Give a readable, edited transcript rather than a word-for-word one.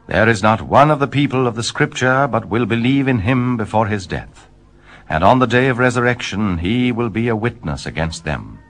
There is not one of the people of the Scripture but will believe in him before his death. And on the day of resurrection he will be a witness against them.